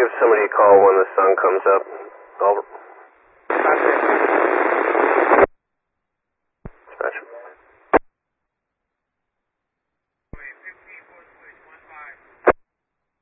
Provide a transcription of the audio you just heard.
give somebody a call when the sun comes up. I'll